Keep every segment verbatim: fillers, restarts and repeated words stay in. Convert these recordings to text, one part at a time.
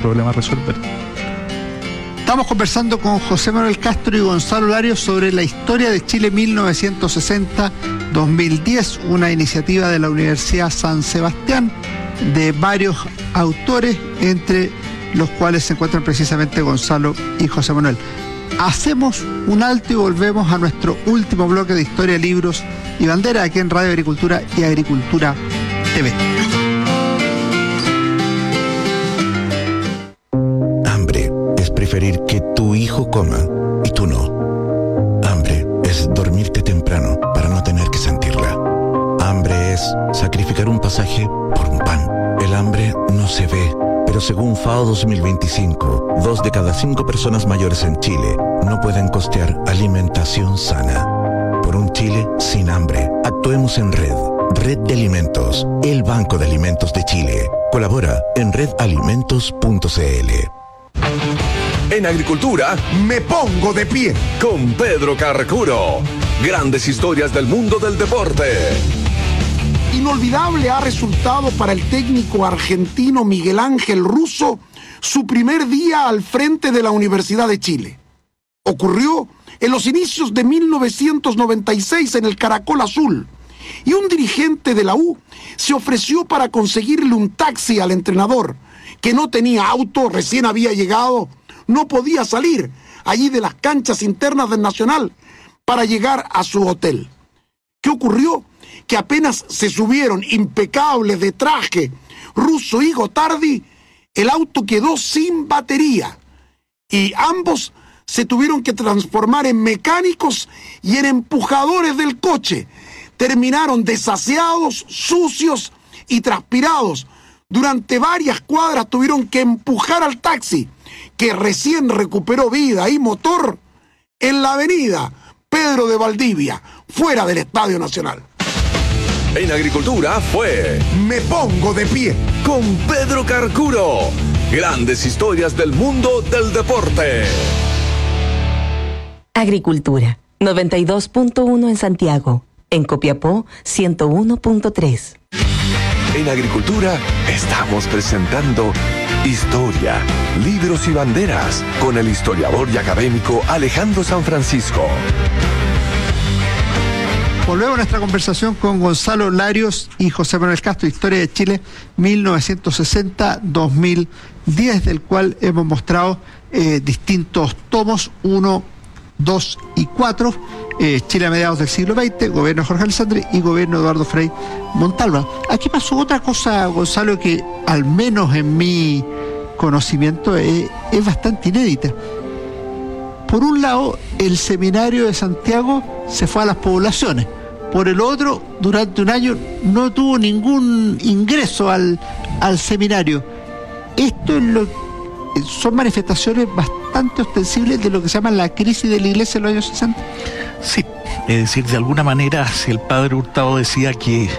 problema a resolver. Estamos conversando con José Manuel Castro y Gonzalo Larios sobre la historia de Chile mil novecientos sesenta a dos mil diez, una iniciativa de la Universidad San Sebastián de varios autores, entre los cuales se encuentran precisamente Gonzalo y José Manuel. Hacemos un alto y volvemos a nuestro último bloque de Historia, Libros y Bandera aquí en Radio Agricultura y Agricultura T V. Hambre es preferir que tu hijo coma y tú no. Hambre es dormirte temprano para no tener que sentirla. Hambre es sacrificar un pasaje por un pan. El hambre no se ve, pero según FAO dos mil veinticinco, dos de cada cinco personas mayores en Chile no pueden costear alimentación sana. Por un Chile sin hambre, actuemos en red. Red de Alimentos, el Banco de Alimentos de Chile. Colabora en red alimentos punto c l. En Agricultura, me pongo de pie con Pedro Carcuro. Grandes historias del mundo del deporte. Inolvidable ha resultado para el técnico argentino Miguel Ángel Russo su primer día al frente de la Universidad de Chile. Ocurrió en los inicios de mil novecientos noventa y seis en el Caracol Azul, y un dirigente de la U se ofreció para conseguirle un taxi al entrenador, que no tenía auto, recién había llegado, no podía salir allí de las canchas internas del Nacional para llegar a su hotel. ¿Qué ocurrió? Que apenas se subieron impecables de traje Russo y Gotardi, el auto quedó sin batería y ambos se tuvieron que transformar en mecánicos y en empujadores del coche. Terminaron desaseados, sucios y transpirados. Durante varias cuadras tuvieron que empujar al taxi, que recién recuperó vida y motor en la avenida Pedro de Valdivia, fuera del Estadio Nacional. En Agricultura fue Me Pongo de Pie con Pedro Carcuro. Grandes historias del mundo del deporte. Agricultura, noventa y dos punto uno en Santiago. En Copiapó, ciento uno punto tres. En Agricultura estamos presentando Historia, Libros y Banderas con el historiador y académico Alejandro San Francisco. Volvemos a nuestra conversación con Gonzalo Larios y José Manuel Castro, Historia de Chile mil novecientos sesenta a dos mil diez, del cual hemos mostrado eh, distintos tomos, uno, dos y cuatro, eh, Chile a mediados del siglo veinte, gobierno de Jorge Alessandri y gobierno de Eduardo Frei Montalva. Aquí pasó otra cosa, Gonzalo, que al menos en mi conocimiento es, es bastante inédita. Por un lado, el seminario de Santiago se fue a las poblaciones. Por el otro, durante un año no tuvo ningún ingreso al, al seminario. Esto es lo, son manifestaciones bastante ostensibles de lo que se llama la crisis de la Iglesia en los años sesenta. Sí, es decir, de alguna manera, si el padre Hurtado decía que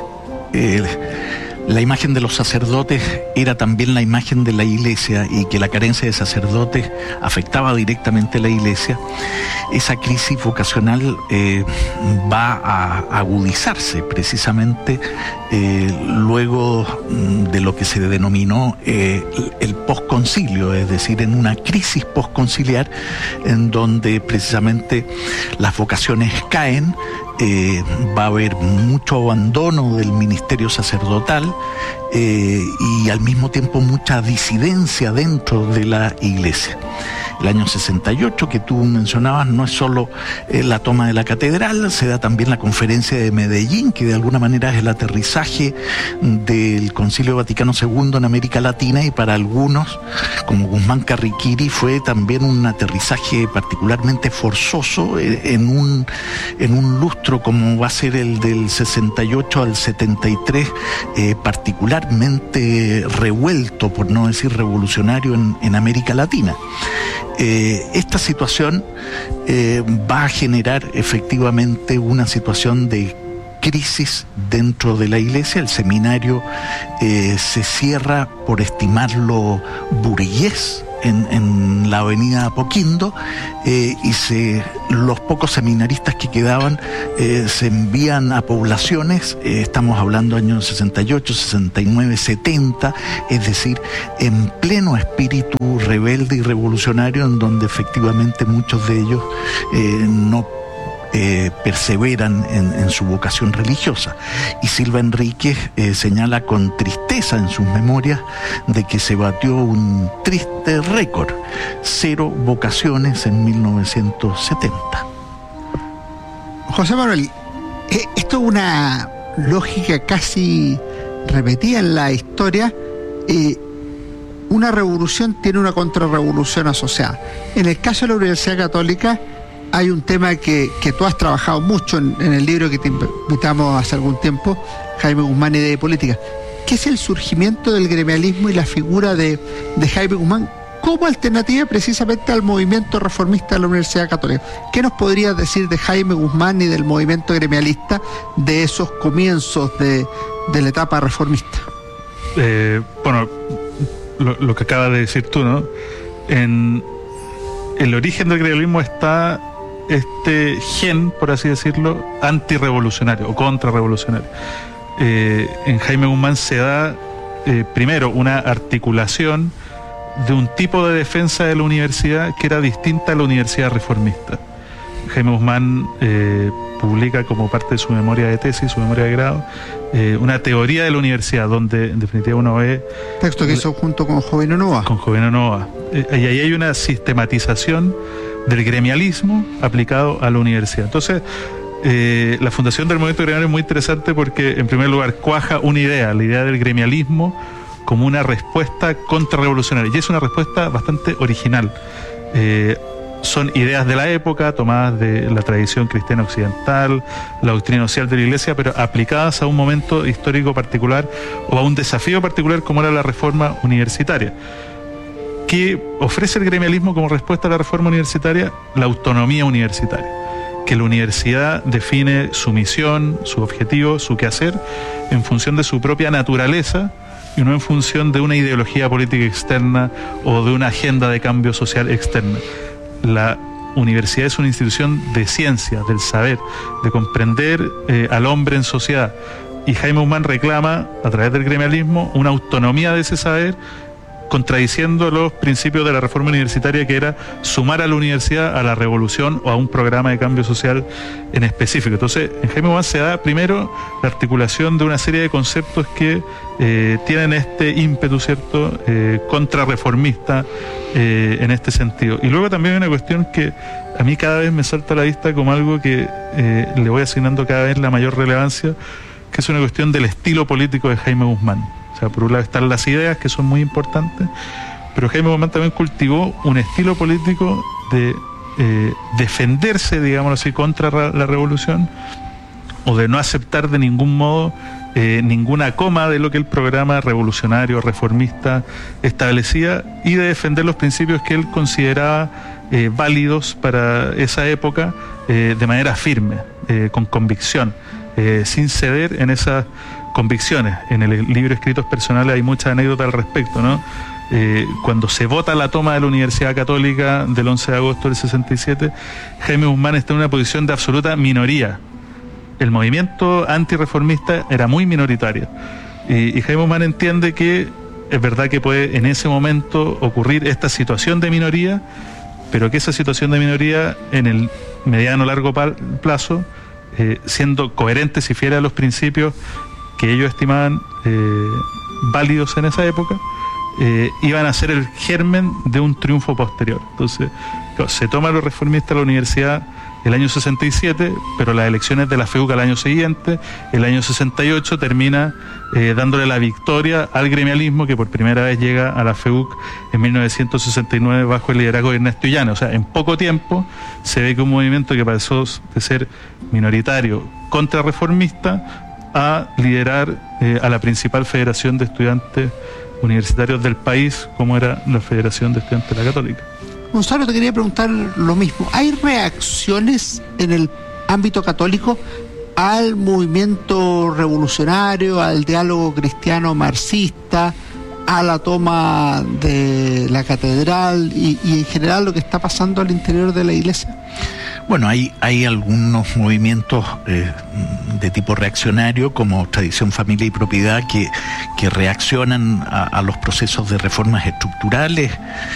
eh, la imagen de los sacerdotes era también la imagen de la Iglesia y que la carencia de sacerdotes afectaba directamente a la Iglesia, esa crisis vocacional eh, va a agudizarse precisamente eh, luego de lo que se denominó eh, el posconcilio, es decir, en una crisis posconciliar en donde precisamente las vocaciones caen. Eh, va a haber mucho abandono del ministerio sacerdotal eh, y al mismo tiempo mucha disidencia dentro de la Iglesia. El año sesenta y ocho que tú mencionabas no es solo eh, la toma de la catedral, se da también la conferencia de Medellín, que de alguna manera es el aterrizaje del Concilio Vaticano segundo en América Latina, y para algunos, como Guzmán Carriquiri, fue también un aterrizaje particularmente forzoso eh, en un, en un lustro como va a ser el del sesenta y ocho al setenta y tres, eh, particularmente revuelto, por no decir revolucionario, en, en América Latina. Eh, esta situación eh, va a generar efectivamente una situación de crisis dentro de la Iglesia. El seminario eh, se cierra por estimarlo burgués en, en la avenida Apoquindo, eh, y se, los pocos seminaristas que quedaban eh, se envían a poblaciones, eh, estamos hablando años sesenta y ocho, sesenta y nueve, setenta, es decir, en pleno espíritu rebelde y revolucionario, en donde efectivamente muchos de ellos eh, no Eh, perseveran en, en su vocación religiosa. Y Silva Enríquez eh, señala con tristeza en sus memorias de que se batió un triste récord, cero vocaciones en mil novecientos setenta. José Manuel, eh, esto es una lógica casi repetida en la historia. Eh, una revolución tiene una contrarrevolución asociada. En el caso de la Universidad Católica hay un tema que, que tú has trabajado mucho en, en el libro que te invitamos hace algún tiempo, Jaime Guzmán, Idea y Política, que es el surgimiento del gremialismo y la figura de, de Jaime Guzmán como alternativa precisamente al movimiento reformista de la Universidad Católica. ¿Qué nos podrías decir de Jaime Guzmán y del movimiento gremialista de esos comienzos de, de la etapa reformista? Eh, bueno, lo, lo que acabas de decir tú, ¿no? En el origen del gremialismo está este gen, por así decirlo, antirrevolucionario o contrarrevolucionario. Eh, en Jaime Guzmán se da eh, primero una articulación de un tipo de defensa de la universidad que era distinta a la universidad reformista. Jaime Guzmán eh, publica como parte de su memoria de tesis, su memoria de grado, eh, una teoría de la universidad, donde en definitiva uno ve... Texto que hizo junto con Jovino Noa. Con Jovino Noa. Eh, y ahí hay una sistematización del gremialismo aplicado a la universidad. Entonces, eh, la fundación del movimiento gremial es muy interesante porque, en primer lugar, cuaja una idea, la idea del gremialismo como una respuesta contrarrevolucionaria. Y es una respuesta bastante original. Eh, son ideas de la época, tomadas de la tradición cristiana occidental, la doctrina social de la Iglesia, pero aplicadas a un momento histórico particular o a un desafío particular como era la reforma universitaria. ¿Qué ofrece el gremialismo como respuesta a la reforma universitaria? La autonomía universitaria, que la universidad define su misión, su objetivo, su quehacer en función de su propia naturaleza y no en función de una ideología política externa o de una agenda de cambio social externa. La universidad es una institución de ciencia, del saber, de comprender eh, al hombre en sociedad. Y Jaime Guzmán reclama, a través del gremialismo, una autonomía de ese saber, contradiciendo los principios de la reforma universitaria, que era sumar a la universidad a la revolución o a un programa de cambio social en específico. Entonces, en Jaime Guzmán se da primero la articulación de una serie de conceptos que eh, tienen este ímpetu, ¿cierto?, eh, contrarreformista eh, en este sentido. Y luego también hay una cuestión que a mí cada vez me salta a la vista como algo que eh, le voy asignando cada vez la mayor relevancia, que es una cuestión del estilo político de Jaime Guzmán. O sea, por un lado están las ideas, que son muy importantes, pero Jaime Guzmán también cultivó un estilo político de eh, defenderse, digámoslo así, contra la revolución, o de no aceptar de ningún modo eh, ninguna coma de lo que el programa revolucionario, reformista establecía, y de defender los principios que él consideraba eh, válidos para esa época eh, de manera firme, eh, con convicción, eh, sin ceder en esas convicciones. En el libro Escritos Personales hay muchas anécdotas al respecto, ¿no? Eh, cuando se vota la toma de la Universidad Católica del once de agosto del sesenta y siete, Jaime Guzmán está en una posición de absoluta minoría. El movimiento antirreformista era muy minoritario. Y, y Jaime Guzmán entiende que es verdad que puede en ese momento ocurrir esta situación de minoría, pero que esa situación de minoría en el mediano largo plazo, eh, siendo coherentes y fieles a los principios que ellos estimaban eh, válidos en esa época, eh, iban a ser el germen de un triunfo posterior. Entonces, claro, se toma a los reformistas a la universidad el año sesenta y siete, pero las elecciones de la FEUC al año siguiente, el año sesenta y ocho, termina eh, dándole la victoria al gremialismo, que por primera vez llega a la FEUC en mil novecientos sesenta y nueve bajo el liderazgo de Ernesto Illana. O sea, en poco tiempo se ve que un movimiento que pasó de ser minoritario, contrarreformista, a liderar eh, a la principal federación de estudiantes universitarios del país, como era la Federación de Estudiantes de la Católica. Gonzalo, te quería preguntar lo mismo. ¿Hay reacciones en el ámbito católico al movimiento revolucionario, al diálogo cristiano marxista, a la toma de la catedral y, y en general lo que está pasando al interior de la iglesia? Bueno, hay, hay algunos movimientos eh, de tipo reaccionario, como Tradición, Familia y Propiedad, que, que reaccionan a, a los procesos de reformas estructurales